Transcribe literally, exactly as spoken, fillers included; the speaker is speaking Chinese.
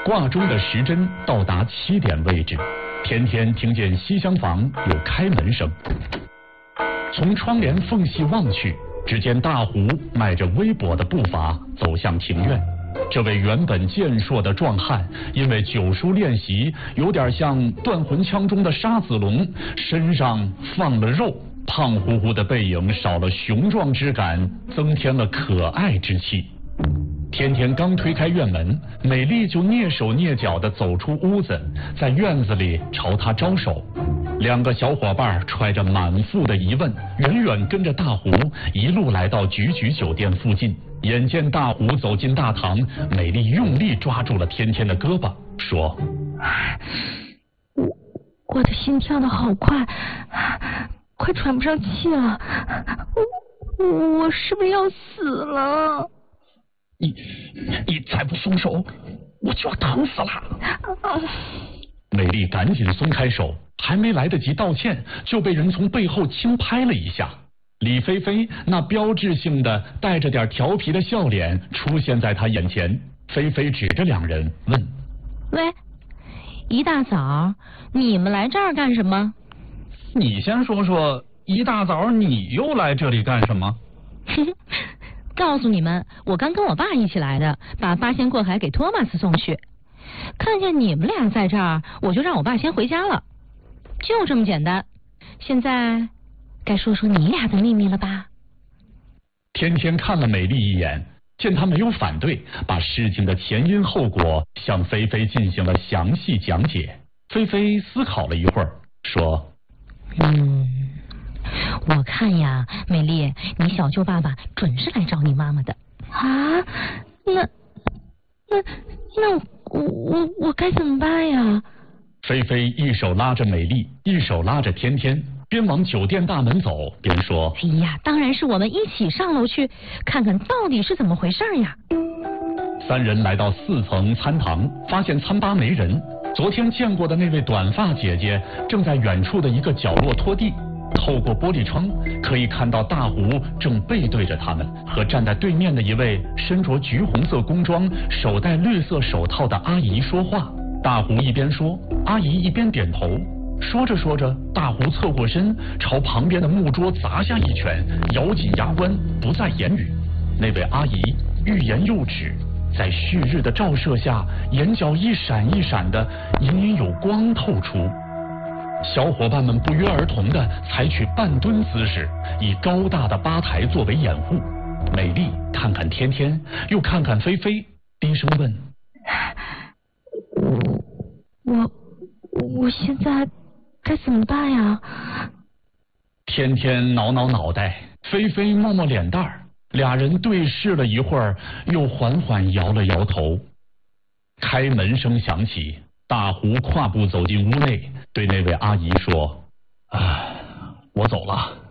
挂钟的时针到达七点位置，天天听见西厢房有开门声。从窗帘缝隙望去，只见大胡迈着微跛的步伐走向庭院。这位原本健硕的壮汉，因为久疏练习，有点像断魂枪中的沙子龙，身上放了肉，胖乎乎的背影少了雄壮之感，增添了可爱之气。天天刚推开院门，美丽就蹑手蹑脚地走出屋子，在院子里朝他招手。两个小伙伴揣着满腹的疑问，远远跟着大胡一路来到菊菊酒店附近。眼见大胡走进大堂，美丽用力抓住了天天的胳膊，说： 我我的心跳得好快，快喘不上气了，我我是不是要死了？ 你你再不松手，我就要疼死了！ 啊、 美丽赶紧松开手，还没来得及道歉，就被人从背后轻拍了一下。李菲菲那标志性的带着点调皮的笑脸出现在她眼前。菲菲指着两人问： 喂，一大早你们来这儿干什么？ 你先说说，一大早你又来这里干什么？ 告诉你们，我刚跟我爸一起来的，把八仙过海给托马斯送去。看见你们俩在这儿，我就让我爸先回家了，就这么简单。现在该说说你俩的秘密了吧？ 天天看了美丽一眼，见她没有反对，把事情的前因后果向菲菲进行了详细讲解。菲菲思考了一会儿，说： 嗯，我看呀，美丽，你小舅爸爸准是来找你妈妈的啊。那那那我我我该怎么办呀？ 菲菲一手拉着美丽，一手拉着天天，边往酒店大门走边说： 哎呀，当然是我们一起上楼去看看到底是怎么回事呀。 三人来到四层餐堂，发现餐吧没人，昨天见过的那位短发姐姐正在远处的一个角落拖地。透过玻璃窗可以看到大胡正背对着他们，和站在对面的一位身着橘红色工装、手戴绿色手套的阿姨说话。大胡一边说，阿姨一边点头。说着说着，大胡侧过身，朝旁边的木桌砸下一拳，咬紧牙关，不再言语。那位阿姨欲言又止，在旭日的照射下，眼角一闪一闪的，隐隐有光透出。小伙伴们不约而同地采取半蹲姿势，以高大的吧台作为掩护。美丽看看天天，又看看菲菲，低声问： 我我现在该怎么办呀？ 天天挠挠脑袋，菲菲摸摸脸蛋儿，俩人对视了一会儿，又缓缓摇了摇头。开门声响起，大胡跨步走进屋内，对那位阿姨说：啊，我走了。